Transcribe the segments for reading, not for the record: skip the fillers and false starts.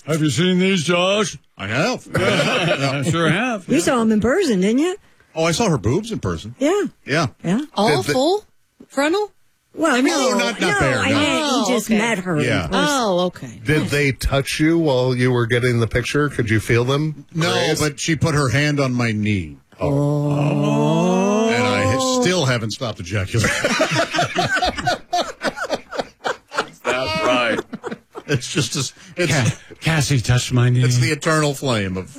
Have you seen these, Josh? I have. I sure have. You saw him in person, didn't you? Oh, I saw her boobs in person. Yeah. Yeah. All full frontal? Well, No, not bare, I no. meant you just okay. met her. Yeah. in person. Oh, okay. Did they touch you while you were getting the picture? Could you feel them? No, Grace? but she put her hand on my knee. Oh. And I still haven't stopped ejaculating. That's right. It's just Cassie touched my knee. it's the eternal flame of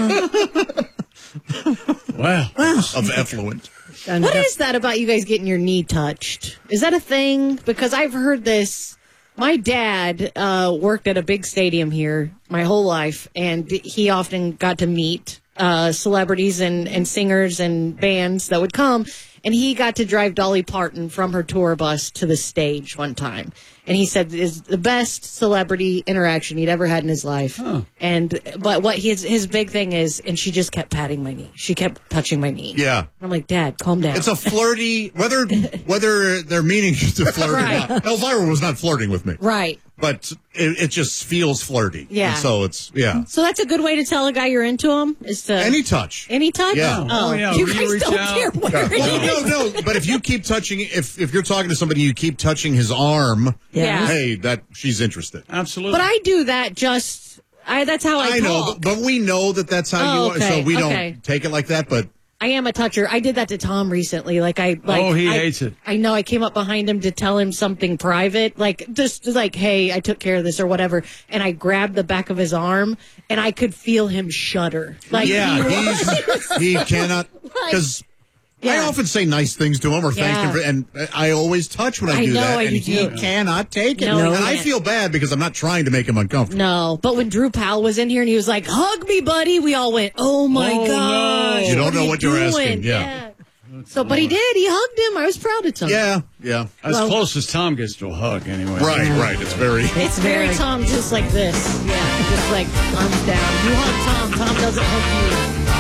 effluent. What is that about you guys getting your knee touched? Is that a thing? Because I've heard this. My dad worked at a big stadium here my whole life, and he often got to meet celebrities and singers and bands that would come. And he got to drive Dolly Parton from her tour bus to the stage one time. And he said it's the best celebrity interaction he'd ever had in his life. Huh. But what his big thing is, and she just kept patting my knee. She kept touching my knee. Yeah. I'm like, Dad, calm down. It's a flirty, whether they're meaning to flirt Right. or not. Elvira was not flirting with me. Right. But it just feels flirty. Yeah. And so it's, yeah. So that's a good way to tell a guy you're into him? Is to Any touch. Any touch? Yeah. Oh, yeah. you Will you guys reach don't out? care where it is. No. But if you keep touching, if you're talking to somebody, you keep touching his arm. Yeah. Hey, that she's interested. Absolutely. But I do that that's how I know, talk. but we know that's how you are, okay, so we okay. don't take it like that. But I am a toucher. I did that to Tom recently. He hates it. I know. I came up behind him to tell him something private, just like, hey, I took care of this or whatever. And I grabbed the back of his arm, and I could feel him shudder. He cannot, because I often say nice things to him or thank him, and I always touch when I do that, and he cannot take it. No, and I feel bad because I'm not trying to make him uncomfortable. No, but when Drew Powell was in here and he was like, hug me, buddy, we all went, oh my gosh. You don't know what you're doing? asking. Yeah. So, but he did. He hugged him. I was proud of Tom. Yeah. As close as Tom gets to a hug, anyway. Right. It's very. It's very Tom, just like this. Yeah, just like arms down. You hug Tom. Tom doesn't hug you.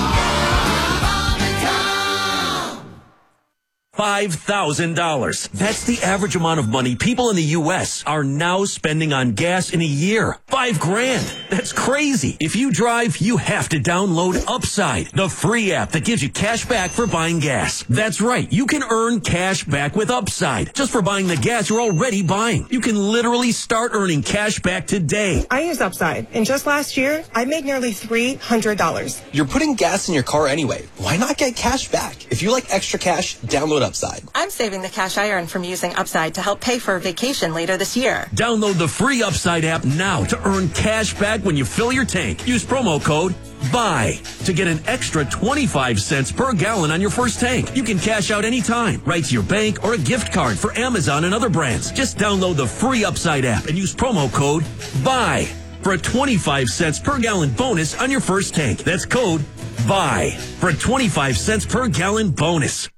$5,000. That's the average amount of money people in the U.S. are now spending on gas in a year. $5,000. That's crazy. If you drive, you have to download Upside, the free app that gives you cash back for buying gas. That's right. You can earn cash back with Upside just for buying the gas you're already buying. You can literally start earning cash back today. I use Upside, and just last year, I made nearly $300. You're putting gas in your car anyway. Why not get cash back? If you like extra cash, download Upside. I'm saving the cash I earn from using Upside to help pay for a vacation later this year. Download the free Upside app now to earn cash back when you fill your tank. Use promo code BUY to get an extra 25 cents per gallon on your first tank. You can cash out anytime, right to your bank or a gift card for Amazon and other brands. Just download the free Upside app and use promo code BUY for a 25 cents per gallon bonus on your first tank. That's code BUY for a 25 cents per gallon bonus.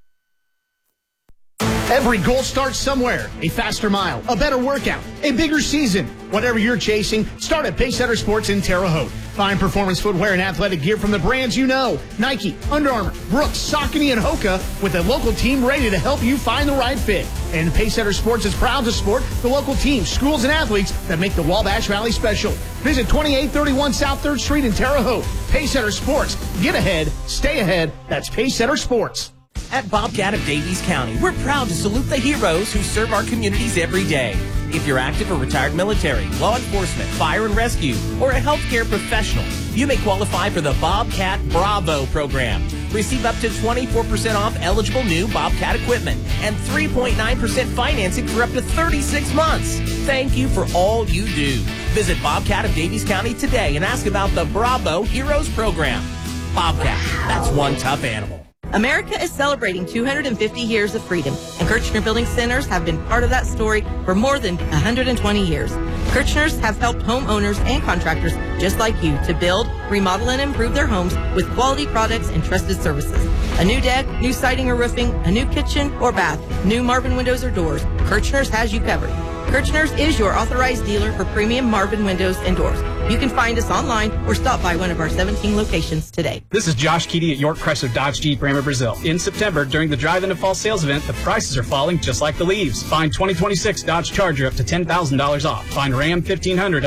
Every goal starts somewhere. A faster mile, a better workout, a bigger season. Whatever you're chasing, start at Pacesetter Sports in Terre Haute. Find performance footwear and athletic gear from the brands you know. Nike, Under Armour, Brooks, Saucony, and Hoka, with a local team ready to help you find the right fit. And Pacesetter Sports is proud to support the local teams, schools, and athletes that make the Wabash Valley special. Visit 2831 South 3rd Street in Terre Haute. Pacesetter Sports. Get ahead, stay ahead. That's Pacesetter Sports. At Bobcat of Davies County, we're proud to salute the heroes who serve our communities every day. If you're active or retired military, law enforcement, fire and rescue, or a healthcare professional, you may qualify for the Bobcat Bravo program. Receive up to 24% off eligible new Bobcat equipment and 3.9% financing for up to 36 months. Thank you for all you do. Visit Bobcat of Davies County today and ask about the Bravo Heroes program. Bobcat, that's one tough animal. America is celebrating 250 years of freedom, and Kirchner Building Centers have been part of that story for more than 120 years. Kirchners have helped homeowners and contractors just like you to build, remodel, and improve their homes with quality products and trusted services. A new deck, new siding or roofing, a new kitchen or bath, new Marvin windows or doors, Kirchners has you covered. Kirchners is your authorized dealer for premium Marvin windows and doors. You can find us online or stop by one of our 17 locations today. This is Josh Keaty at York Chrysler Dodge Jeep Ram of Brazil. In September, during the Drive Into Fall sales event, the prices are falling just like the leaves. Find 2026 Dodge Charger up to $10,000 off. Find Ram 1500